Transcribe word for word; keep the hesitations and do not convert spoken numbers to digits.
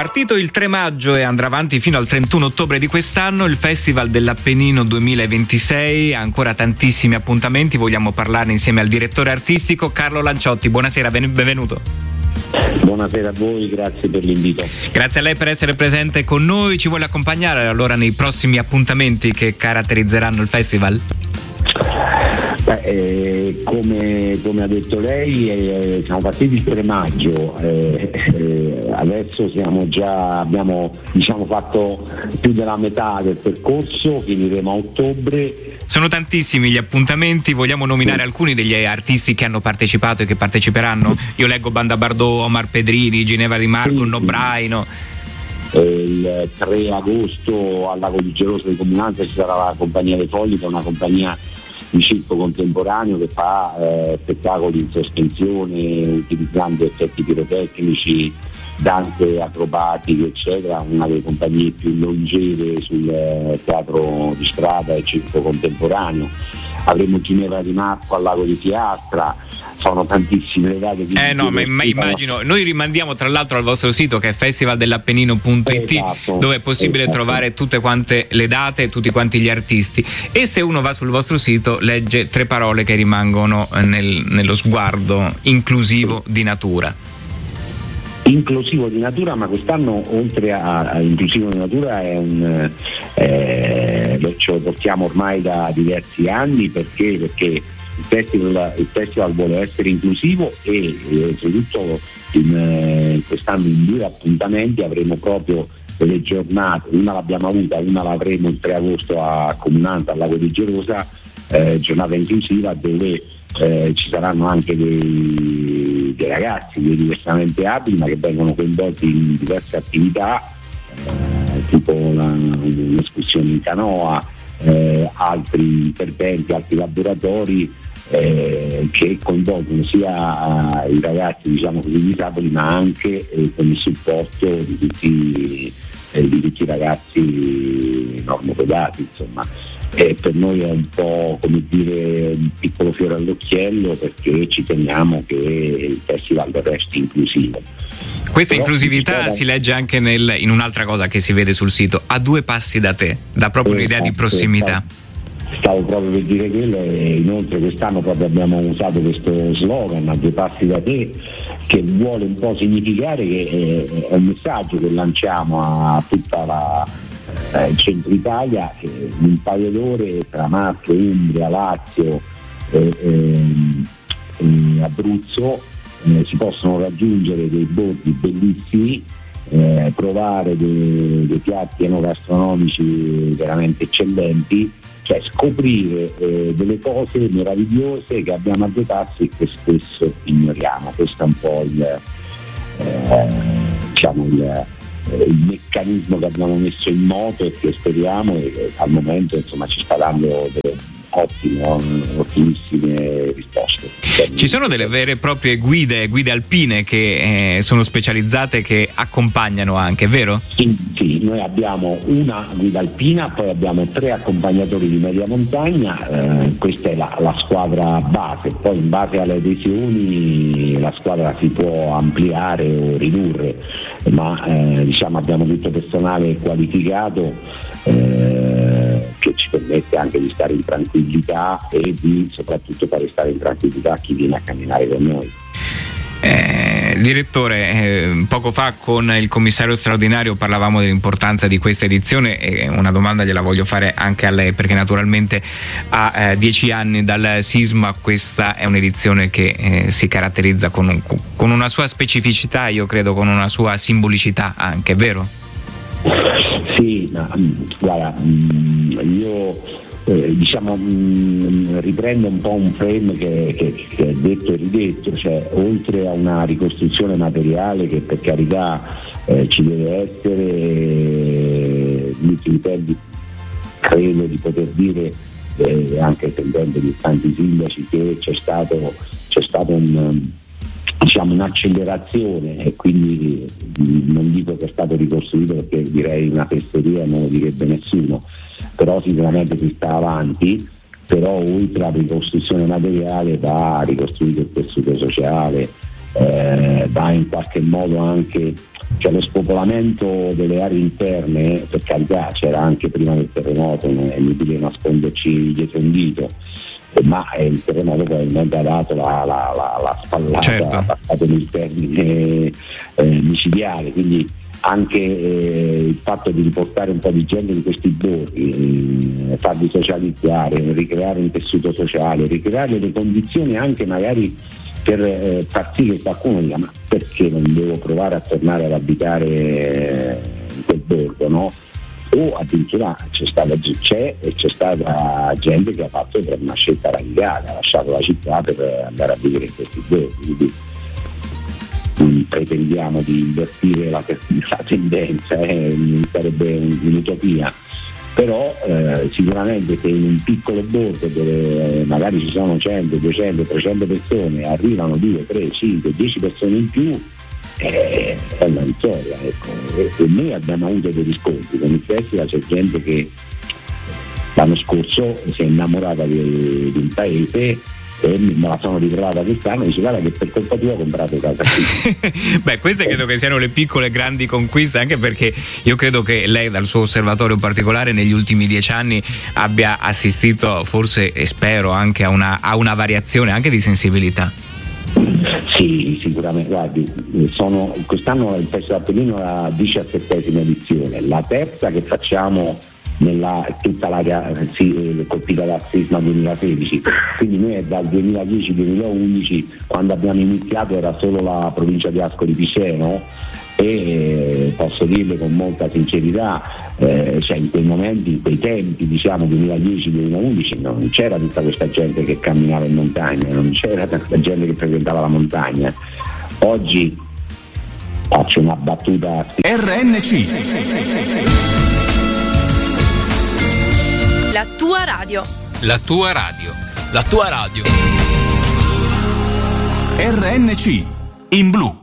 Partito il tre maggio e andrà avanti fino al trentuno ottobre di quest'anno il Festival dell'Appennino duemilaventisei, ha ancora tantissimi appuntamenti, vogliamo parlarne insieme al direttore artistico Carlo Lanciotti. Buonasera, benvenuto. Buonasera a voi, grazie per l'invito. Grazie a lei per essere presente con noi. Ci vuole accompagnare allora nei prossimi appuntamenti che caratterizzeranno il festival? Beh, eh, come, come ha detto lei, eh, siamo partiti il tre maggio, eh, eh, adesso siamo già, abbiamo diciamo fatto più della metà del percorso, finiremo a ottobre. Sono tantissimi gli appuntamenti, vogliamo nominare sì. alcuni degli artisti che hanno partecipato e che parteciperanno? Io leggo Banda Bardot, Omar Pedrini, Ginevra Di Marco, sì, Nobraino. Il tre agosto al Lago di Geloso di Comunanza ci sarà la Compagnia dei Fogli, che è una compagnia di circo contemporaneo che fa eh, spettacoli in sospensione utilizzando effetti pirotecnici, danze acrobatiche eccetera, una delle compagnie più longeve sul eh, teatro di strada e circo contemporaneo. Avremo Ginevra Di Marco al Lago di Fiastra, sono tantissime le date. Eh no, ma immagino, noi rimandiamo tra l'altro al vostro sito che è festival dell'appennino punto it, esatto, dove è possibile esatto. trovare tutte quante le date e tutti quanti gli artisti, e se uno va sul vostro sito legge tre parole che rimangono nel, nello sguardo: inclusivo di natura. Inclusivo di natura, ma quest'anno oltre a, a inclusivo di natura è un eh, lo, ce lo portiamo ormai da diversi anni perché, perché il festival, il festival vuole essere inclusivo e eh, soprattutto in, eh, quest'anno in due appuntamenti avremo proprio delle giornate, una l'abbiamo avuta, una l'avremo il tre agosto a Comunanza al Lago di Gelosa, eh, giornata inclusiva dove Eh, ci saranno anche dei, dei ragazzi, dei diversamente abili, ma che vengono coinvolti in diverse attività, eh, tipo la, un'escursione in canoa, eh, altri interventi, altri laboratori eh, che coinvolgono sia i ragazzi diciamo così disabili, ma anche eh, con il supporto di tutti, eh, di tutti i ragazzi normopedati, insomma. E per noi è un po' come dire un piccolo fiore all'occhiello, perché ci teniamo che il festival resti inclusivo. Questa Però inclusività si legge anche nel, in un'altra cosa che si vede sul sito: a due passi da te, dà proprio un'idea di prossimità. Stavo proprio per dire quello, e inoltre quest'anno proprio abbiamo usato questo slogan, a due passi da te, che vuole un po' significare che è, è un messaggio che lanciamo a tutta la il centro Italia, che in un paio d'ore tra Marche, Umbria, Lazio e, e, e Abruzzo eh, si possono raggiungere dei borghi bellissimi, eh, provare dei, dei piatti enogastronomici veramente eccellenti, cioè scoprire eh, delle cose meravigliose che abbiamo a due passi e che spesso ignoriamo. Questo è un po' il eh, diciamo il il meccanismo che abbiamo messo in moto e che speriamo e al momento insomma ci sta dando delle ottime, ottimissime risposte. Ci sono delle vere e proprie guide, guide alpine che eh, sono specializzate, che accompagnano anche, vero? Sì, sì, noi abbiamo una guida alpina, poi abbiamo tre accompagnatori di media montagna, eh, questa è la, la squadra base, poi in base alle adesioni la squadra si può ampliare o ridurre, ma eh, diciamo abbiamo tutto personale qualificato eh, che ci permette anche di stare in tranquillità e di soprattutto fare stare in tranquillità chi viene a camminare con noi. Eh, direttore, eh, poco fa con il commissario straordinario parlavamo dell'importanza di questa edizione, e una domanda gliela voglio fare anche a lei, perché naturalmente a eh, dieci anni dal sisma questa è un'edizione che eh, si caratterizza con, un, con una sua specificità, io credo con una sua simbolicità anche, vero? Sì, no, guarda, io Eh, diciamo mh, riprendo un po' un frame che, che, che è detto e ridetto, cioè oltre a una ricostruzione materiale che per carità eh, ci deve essere, eh, negli ultimi tempi credo di poter dire eh, anche sentendo di tanti sindaci che c'è stato c'è stato un diciamo un'accelerazione, e quindi non dico che è stato ricostruito perché direi una fesseria, non lo direbbe nessuno, però sicuramente si sta avanti. Però oltre alla ricostruzione materiale va ricostruito il tessuto sociale, eh, va in qualche modo anche cioè lo spopolamento delle aree interne, per carità, c'era anche prima del terremoto, non è inutile nasconderci dietro un dito, ma il terremoto probabilmente ha dato la, la, la, la spallata, certo. passato nel termine eh, micidiale, quindi anche eh, il fatto di riportare un po' di gente in questi borghi, eh, farli socializzare, ricreare un tessuto sociale, ricreare le condizioni anche magari per eh, far sì che qualcuno dica ma perché non devo provare a tornare ad abitare eh, in quel borgo, no? O addirittura c'è stata c'è e c'è stata gente che ha fatto per una scelta radicale, ha lasciato la città per andare a vivere in questi borghi. Quindi non pretendiamo di invertire la, la tendenza, eh, sarebbe un'utopia, però eh, sicuramente se in un piccolo borgo dove magari ci sono cento, duecento, trecento persone arrivano due, tre, cinque, dieci persone in più, eh, è una vittoria, ecco. E, e noi abbiamo avuto dei riscontri con il festival, c'è gente che l'anno scorso si è innamorata di, di un paese e me la sono ritrovata quest'anno e dice guarda che per colpa tua ho comprato casa qui. Beh, queste credo che siano le piccole grandi conquiste, anche perché io credo che lei dal suo osservatorio particolare negli ultimi dieci anni abbia assistito forse e spero anche a una, a una variazione anche di sensibilità. Sì, sicuramente, guardi, sono, quest'anno il Festival Appennino è la diciassettesima edizione, la terza che facciamo nella tutta l'area sì, colpita dal sisma duemilasedici, quindi noi è dal duemiladieci duemilaundici, quando abbiamo iniziato era solo la provincia di Ascoli Piceno e posso dirle con molta sincerità, eh, cioè in quei momenti, in quei tempi diciamo duemiladieci duemilaundici non c'era tutta questa gente che camminava in montagna, non c'era tanta gente che frequentava la montagna. Oggi faccio una battuta R N C, la tua radio. La tua radio. La tua radio. R N C in blu.